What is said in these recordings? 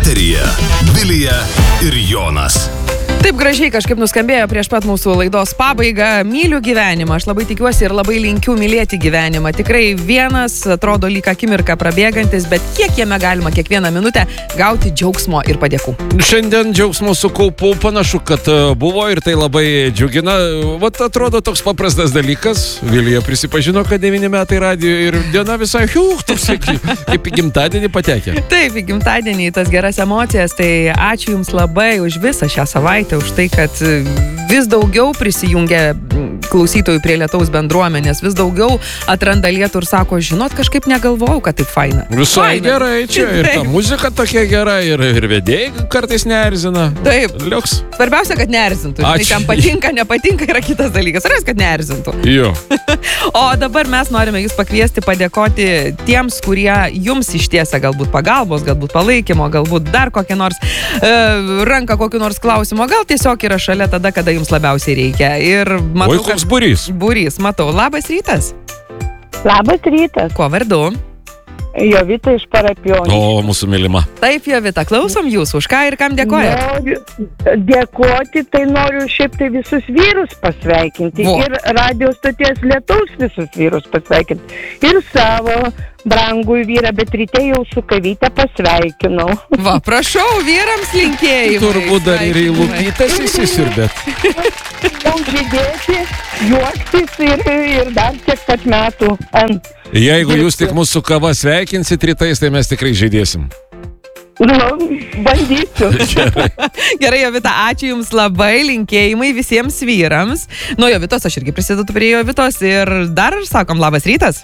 Eteryje Vilija ir Jonas. Taip gražiai kažkaip nuskambėjo prieš pat mūsų laidos pabaigą. Myliu gyvenimą, aš labai tikiuosi ir labai linkiu mylėti gyvenimą. Tikrai vienas atrodo lyg akimirka prabėgantis, bet kiek jame galima kiekvieną minutę gauti džiaugsmo ir padėkų. Šiandien džiaugsmo sukaupau, panašu, kad buvo ir tai labai džiugina. Vat atrodo toks paprastas dalykas. Vilija prisipažino, kad 9 metai radijo ir diena visai toks kaip į gimtadienį patekė. Taip, į gimtadienį tas geras emocijas. Tai ačiū Jums labai už visą šią savaitę, už tai, kad vis daugiau prisijungia klausytojų prie Lietaus bendruomenės, vis daugiau atranda Lietų ir sako, žinot, kažkaip negalvojau, kad taip faina. Visai gerai čia, ir ta muzika tokia gera, ir vedėjai kartais neerzina. Taip, liuks. Svarbiausia, kad neerzintų. Tai kam patinka, nepatinka yra kitas dalykas. Svarbiausia, kad neerzintų. Jo. O dabar mes norime Jūs pakviesti, padėkoti tiems, kurie Jums ištiesia galbūt pagalbos, galbūt palaikymo, galbūt dar kokią nors ranką, kokiu nors klausimu, gal tiesiog yra šalia tada, kada Jums labiausiai reikia. Ir matau, oi, koks būrys. Būrys, matau. Labas rytas. Labas rytas. Kuo vardu? Jovita iš Parapionių. O, mūsų mylima. Taip, Jovita, klausom Jūsų. Už ką ir kam dėkojat? Noriu dėkoti, tai noriu šiaip tai visus vyrus pasveikinti. Vo. Ir radio stoties Lietaus visus vyrus pasveikinti. Ir savo brangų vyrą, bet ryte jau su kavyte pasveikinau. Va, prašau, vyrams linkėjimai. Turbūt dar ir į lūpytas įsisirbėt. Daug žydėti, juoktis ir dar tiek pat metų ant. Jeigu Jūs tik mūsų kava sveikinsit rytais, tai mes tikrai žaidėsim. Nu, bandysiu. Gerai, Jovita, ačiū Jums labai, linkėjimai visiems vyrams. Nuo Jovitos aš irgi prisidedu prie Jovitos ir dar sakom labas rytas.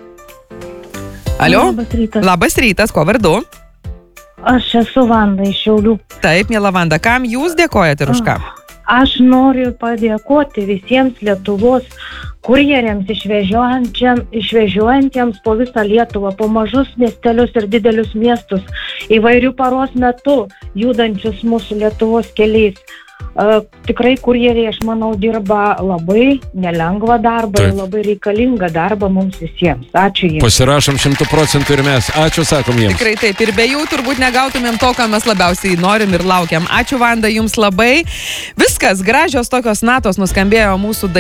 Alio? Labas rytas. Labas rytas, kuo vardu? Aš esu Vanda iš Šiaulių. Taip, miela Vanda, kam Jūs dėkojat ir už ką? Aš noriu padėkoti visiems Lietuvos kurjeriams išvežiojantiems po visą Lietuvą, po mažus miestelius ir didelius miestus, įvairių paros metu judančius mūsų Lietuvos keliais. Tikrai kurjeriai, aš manau, dirba labai nelengvą darbą ir labai reikalingą darbą mums visiems. Ačiū jiems. Pasirašom 100% ir mes. Ačiū, sakom jiems. Tikrai taip. Ir be jų turbūt negautumėm to, ką mes labiausiai norim ir laukiam. Ačiū, Vanda, Jums labai. Viskas, gražios tokios natos nuskambėjo mūsų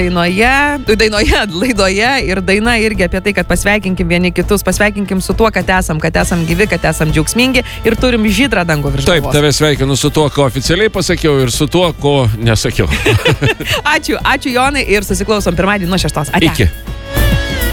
laidoje ir daina irgi apie tai, kad pasveikinkim vieni kitus, pasveikinkim su tuo, kad esam gyvi, kad esam džiaugsmingi ir turim žydrą dangų virš galvos. Taip, tave sveikinu su tuo, ko oficialiai pasakiau ir su tuo, ko nesakiau. Ačiū Jonai ir susiklausom pirmadienį nuo 6. Ate. Iki.